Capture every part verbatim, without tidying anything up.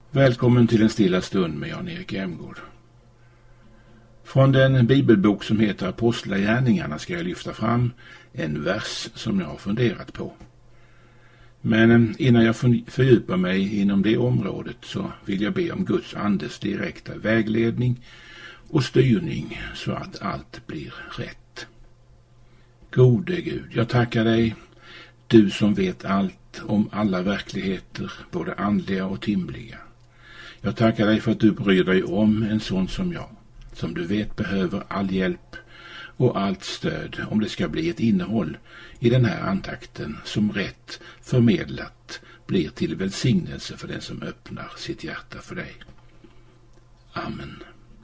Välkommen till en stilla stund med Jan-Erik Emgård. Från den bibelbok som heter Apostlagärningarna ska jag lyfta fram en vers som jag har funderat på. Men innan jag fördjupar mig inom det området så vill jag be om Guds andes direkta vägledning och styrning så att allt blir rätt. Gode Gud, jag tackar dig, du som vet allt om alla verkligheter, både andliga och timliga. Jag tackar dig för att du bryr dig om en sån som jag, som du vet behöver all hjälp och allt stöd om det ska bli ett innehåll i den här andakten som rätt förmedlat blir till välsignelse för den som öppnar sitt hjärta för dig. Amen.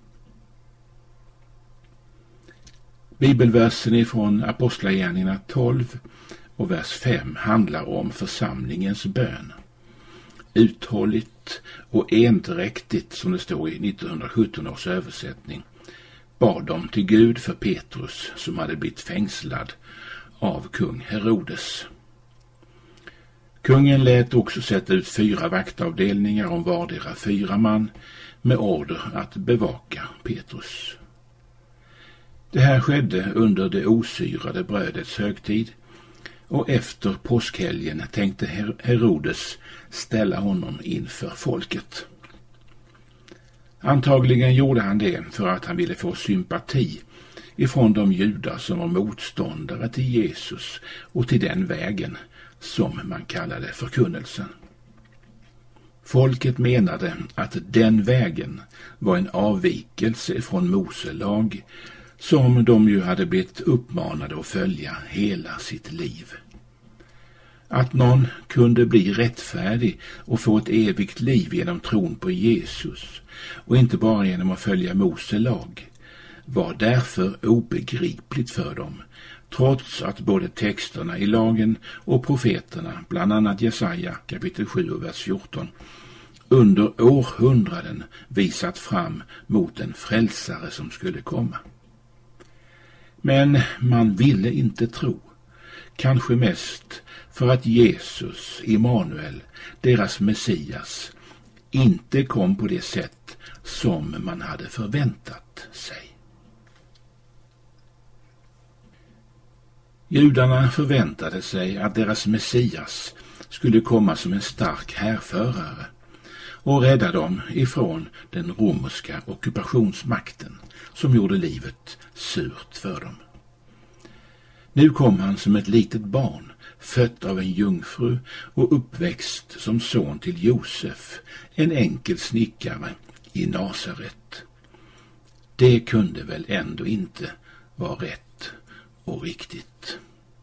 Bibelversen ifrån Apostlagärningarna tolv och vers fem handlar om församlingens bön. Uthålligt och endräktigt, som det står i nittonhundrasjutton års översättning, bad de till Gud för Petrus som hade blivit fängslad av kung Herodes. Kungen lät också sätta ut fyra vaktavdelningar om vardera fyra man med order att bevaka Petrus. Det här skedde under det osyrade brödets högtid, och efter påskhelgen tänkte Herodes ställa honom inför folket. Antagligen gjorde han det för att han ville få sympati ifrån de judar som var motståndare till Jesus och till den vägen som man kallade förkunnelsen. Folket menade att den vägen var en avvikelse från Mose lag som de ju hade blivit uppmanade att följa hela sitt liv. Att någon kunde bli rättfärdig och få ett evigt liv genom tron på Jesus och inte bara genom att följa Mose lag var därför obegripligt för dem, trots att både texterna i lagen och profeterna, bland annat Jesaja kapitel sju och vers fjorton, under århundraden visat fram mot en frälsare som skulle komma. Men man ville inte tro, kanske mest för att Jesus, Immanuel, deras Messias, inte kom på det sätt som man hade förväntat sig. Judarna förväntade sig att deras Messias skulle komma som en stark härförare och rädda dem ifrån den romerska ockupationsmakten som gjorde livet surt för dem. Nu kom han som ett litet barn, fött av en jungfru och uppväxt som son till Josef, en enkel snickare i Nasaret. Det kunde väl ändå inte vara rätt och riktigt.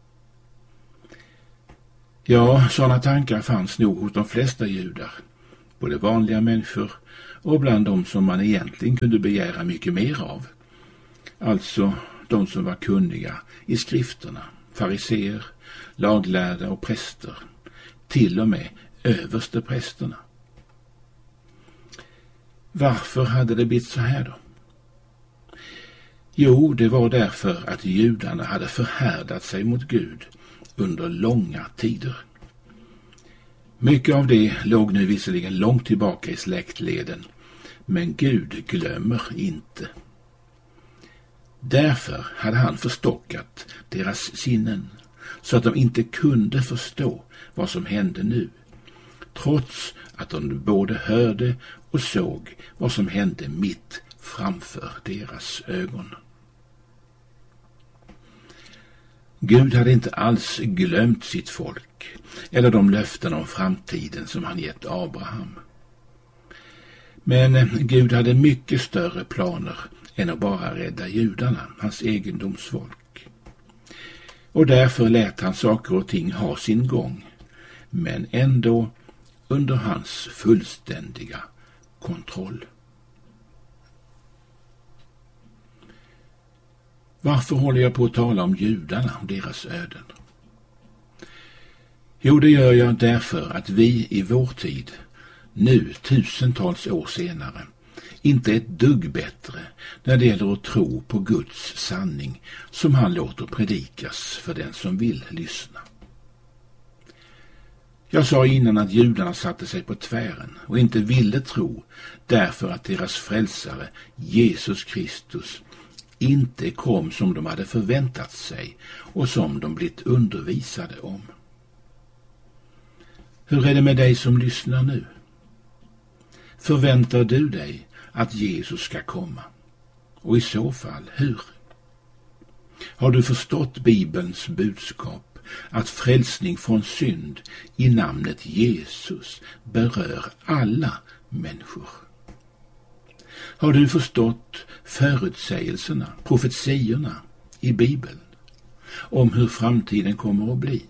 Ja, sådana tankar fanns nog hos de flesta judar, både vanliga människor och bland dem som man egentligen kunde begära mycket mer av. Alltså de som var kunniga i skrifterna, fariseer, laglärda och präster, till och med överste prästerna. Varför hade det blivit så här då? Jo, det var därför att judarna hade förhärdat sig mot Gud under långa tider. Mycket av det låg nu visserligen långt tillbaka i släktleden, men Gud glömmer inte. Därför hade han förstockat deras sinnen så att de inte kunde förstå vad som hände nu, trots att de både hörde och såg vad som hände mitt framför deras ögon. Gud hade inte alls glömt sitt folk eller de löften om framtiden som han gett Abraham. Men Gud hade mycket större planer än att bara rädda judarna, hans egendomsfolk. Och därför lät han saker och ting ha sin gång, men ändå under hans fullständiga kontroll. Varför håller jag på att tala om judarna och deras öden? Jo, det gör jag därför att vi i vår tid, nu tusentals år senare, inte är ett dugg bättre när det gäller att tro på Guds sanning som han låter predikas för den som vill lyssna. Jag sa innan att judarna satte sig på tvären och inte ville tro därför att deras frälsare, Jesus Kristus, inte kom som de hade förväntat sig och som de blivit undervisade om. Hur är det med dig som lyssnar nu? Förväntar du dig att Jesus ska komma? Och i så fall, hur? Har du förstått Bibelns budskap att frälsning från synd i namnet Jesus berör alla människor? Har du förstått förutsägelserna, profetiorna i Bibeln om hur framtiden kommer att bli?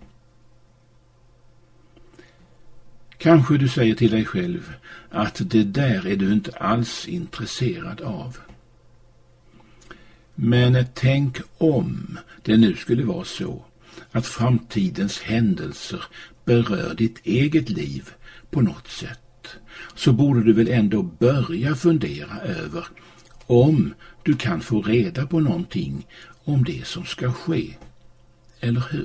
Kanske du säger till dig själv att det där är du inte alls intresserad av. Men tänk om det nu skulle vara så att framtidens händelser berör ditt eget liv på något sätt, så borde du väl ändå börja fundera över om du kan få reda på någonting om det som ska ske, eller hur?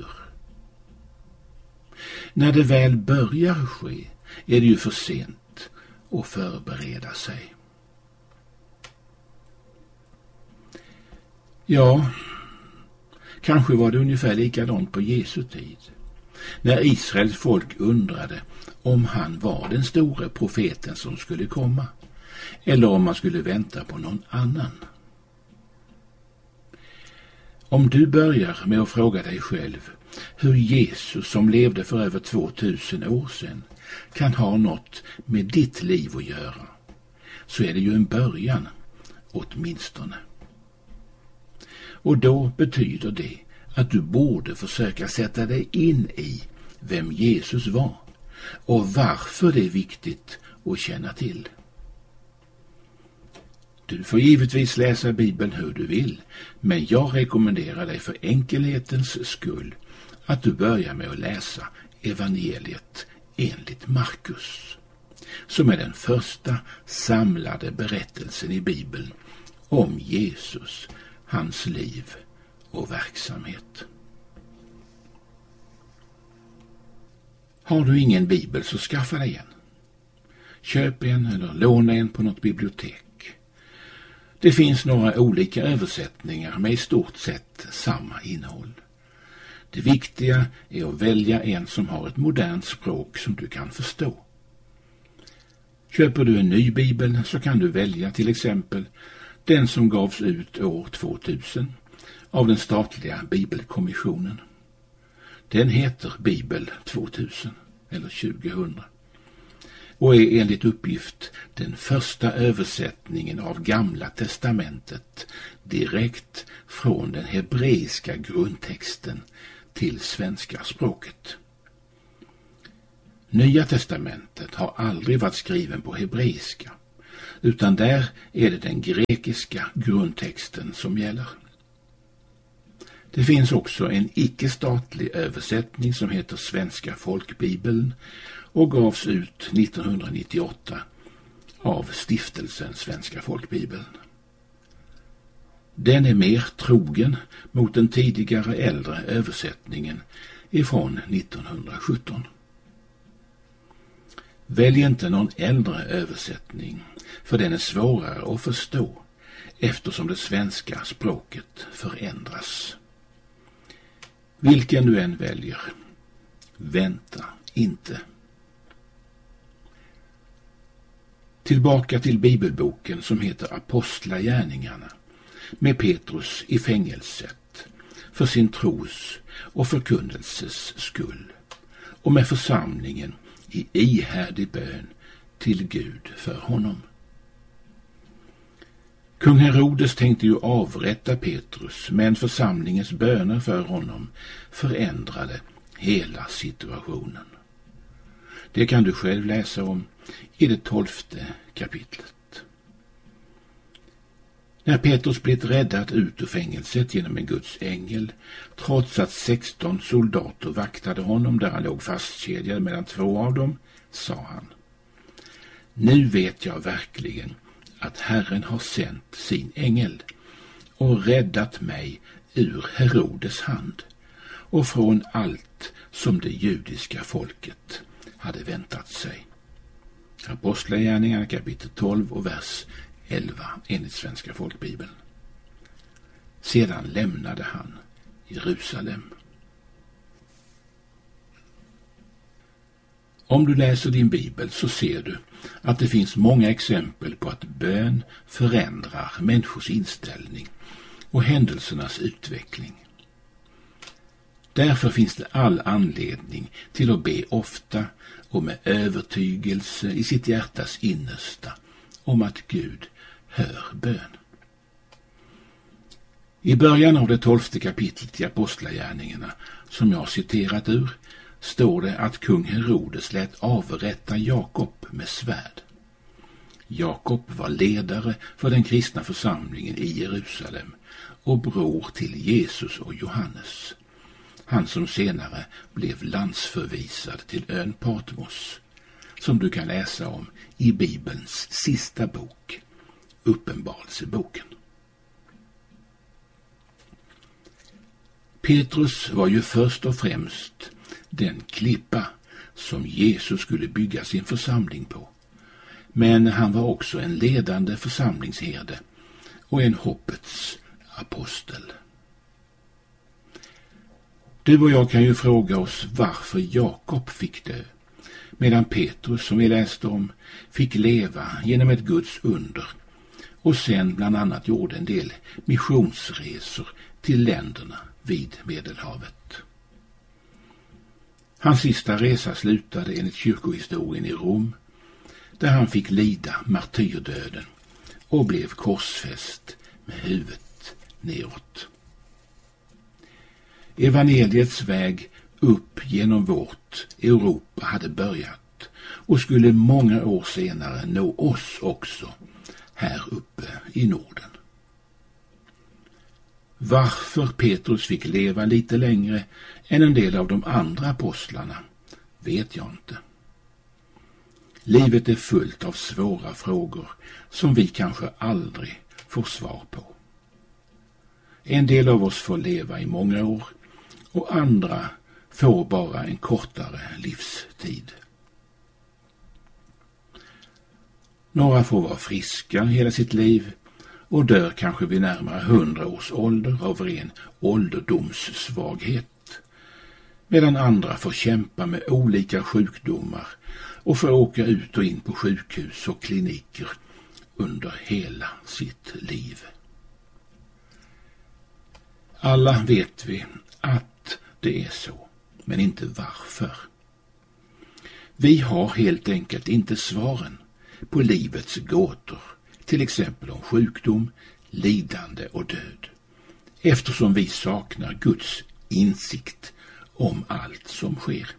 När det väl börjar ske är det ju för sent att förbereda sig. Ja, kanske var det ungefär likadant på Jesu tid, när Israels folk undrade om han var den store profeten som skulle komma, eller om man skulle vänta på någon annan. Om du börjar med att fråga dig själv hur Jesus, som levde för över tvåtusen år sedan, kan ha något med ditt liv att göra, så är det ju en början åtminstone. Och då betyder det att du borde försöka sätta dig in i vem Jesus var och varför det är viktigt att känna till. Du får givetvis läsa Bibeln hur du vill, men jag rekommenderar dig för enkelhetens skull att du börjar med att läsa evangeliet enligt Markus, som är den första samlade berättelsen i Bibeln om Jesus, hans liv och verksamhet. Har du ingen bibel så skaffa dig en. Köp en eller låna en på något bibliotek. Det finns några olika översättningar med i stort sett samma innehåll. Det viktiga är att välja en som har ett modernt språk som du kan förstå. Köper du en ny bibel så kan du välja till exempel den som gavs ut år tvåtusen av den statliga bibelkommissionen. Den heter Bibel tvåtusen eller tjugohundra och är enligt uppgift den första översättningen av Gamla testamentet direkt från den hebreiska grundtexten till svenska språket. Nya testamentet har aldrig varit skriven på hebreiska, utan där är det den grekiska grundtexten som gäller. Det finns också en icke-statlig översättning som heter Svenska folkbibeln och gavs ut nittonhundranittioåtta av stiftelsen Svenska folkbibeln. Den är mer trogen mot den tidigare äldre översättningen ifrån nittonhundrasjutton. Välj inte någon äldre översättning, för den är svårare att förstå eftersom det svenska språket förändras. Vilken du än väljer, vänta inte. Tillbaka till bibelboken som heter Apostlagärningarna, med Petrus i fängelset för sin tros och förkunnelses skull och med församlingen i ihärdig bön till Gud för honom. Kung Herodes tänkte ju avrätta Petrus, men församlingens böner för honom förändrade hela situationen. Det kan du själv läsa om i det tolfte kapitlet. När Petrus blivit räddad ut ur fängelset genom en Guds ängel, trots att sexton soldater vaktade honom där han låg fastkedjad mellan två av dem, sa han: Nu vet jag verkligen att Herren har sänt sin ängel och räddat mig ur Herodes hand och från allt som det judiska folket hade väntat sig. Apostlagärningarna kapitel tolv och vers elva enligt Svenska folkbibeln. Sedan lämnade han Jerusalem. Om du läser din bibel så ser du att det finns många exempel på att bön förändrar människors inställning och händelsernas utveckling. Därför finns det all anledning till att be ofta och med övertygelse i sitt hjärtas innersta om att Gud hör bön. I början av det tolfte kapitlet i Apostlagärningarna, som jag citerat ur, står det att kung Herodes lät avrätta Jakob med svärd. Jakob var ledare för den kristna församlingen i Jerusalem och bror till Jesus och Johannes, han som senare blev landsförvisad till ön Patmos, som du kan läsa om i Bibelns sista bok, Uppenbarelseboken. Petrus var ju först och främst den klippa som Jesus skulle bygga sin församling på, men han var också en ledande församlingsherde och en hoppets apostel. Du och jag kan ju fråga oss varför Jakob fick dö, medan Petrus, som vi läste om, fick leva genom ett Guds under och sen bland annat gjorde en del missionsresor till länderna vid Medelhavet. Hans sista resa slutade enligt kyrkohistorien i Rom, där han fick lida martyrdöden och blev korsfäst med huvudet neråt. Evangeliets väg upp genom vårt Europa hade börjat och skulle många år senare nå oss också här uppe i Norden. Varför Petrus fick leva lite längre än en del av de andra apostlarna vet jag inte. Livet är fullt av svåra frågor som vi kanske aldrig får svar på. En del av oss får leva i många år och andra får bara en kortare livstid. Några får vara friska hela sitt liv och dör kanske vid närmare hundra års ålder av ren ålderdomssvaghet, medan andra får kämpa med olika sjukdomar och får åka ut och in på sjukhus och kliniker under hela sitt liv. Alla vet vi att det är så, men inte varför. Vi har helt enkelt inte svaren på livets gåtor, till exempel om sjukdom, lidande och död, eftersom vi saknar Guds insikt om allt som sker.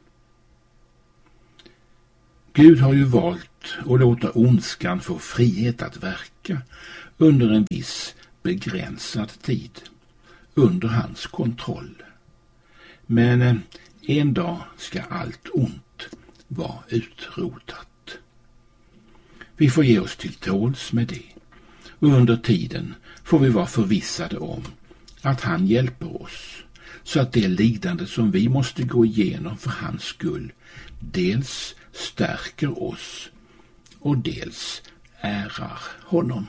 Gud har ju valt att låta ondskan få frihet att verka under en viss begränsad tid, under hans kontroll. Men en dag ska allt ont vara utrotat. Vi får ge oss till tåls med det, och under tiden får vi vara förvissade om att han hjälper oss, så att det lidande som vi måste gå igenom för hans skull dels stärker oss och dels ärar honom.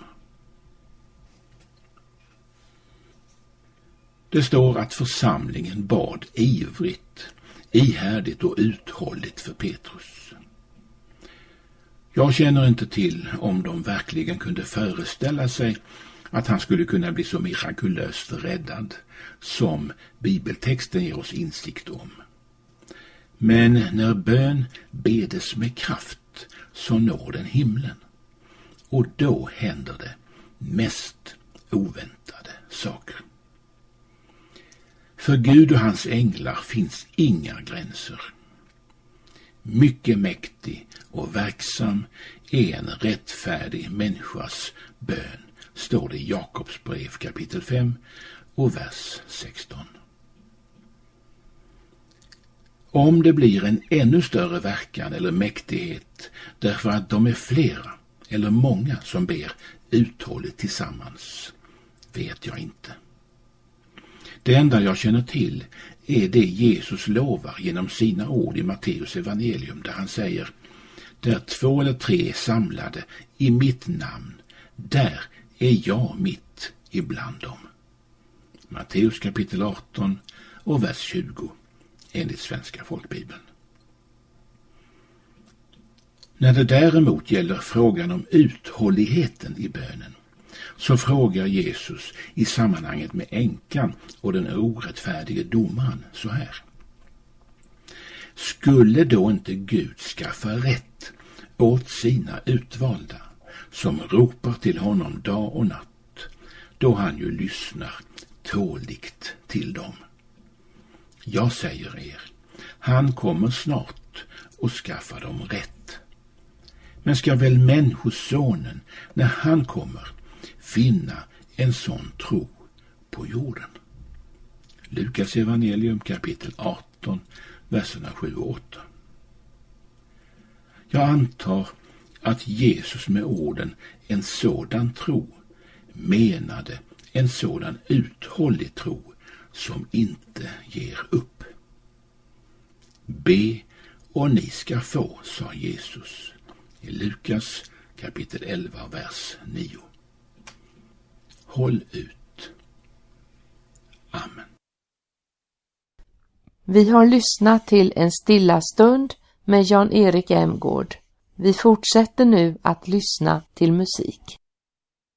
Det står att församlingen bad ivrigt, ihärdigt och uthålligt för Petrus. Jag känner inte till om de verkligen kunde föreställa sig att han skulle kunna bli så mirakulöst räddad som bibeltexten ger oss insikt om. Men när bön bedes med kraft så når den himlen, och då händer det mest oväntade saker. För Gud och hans änglar finns inga gränser. Mycket mäktig och verksam är en rättfärdig människas bön, står det i Jakobs brev kapitel fem och vers sexton. Om det blir en ännu större verkan eller mäktighet därför att de är flera eller många som ber uthålligt tillsammans, vet jag inte. Det enda jag känner till är det Jesus lovar genom sina ord i Matteus evangelium, där han säger: där två eller tre är samlade i mitt namn, där är jag mitt ibland dem. Matteus kapitel arton och vers tjugo enligt Svenska folkbibeln. När det däremot gäller frågan om uthålligheten i bönen, så frågar Jesus i sammanhanget med änkan och den orättfärdige domaren så här: skulle då inte Gud skaffa rätt åt sina utvalda, som ropar till honom dag och natt, då han ju lyssnar tåligt till dem? Jag säger er, han kommer snart och skaffa dem rätt. Men ska väl människosonen, när han kommer, finna en sån tro på jorden? Lukas evangelium kapitel arton, verserna sju och åtta. Jag antar att Jesus med orden en sådan tro menade en sådan uthållig tro som inte ger upp. Be och ni ska få, sa Jesus i Lukas kapitel elva, vers nio. Håll ut. Amen. Vi har lyssnat till en stilla stund med Jan-Erik Emgård. Vi fortsätter nu att lyssna till musik.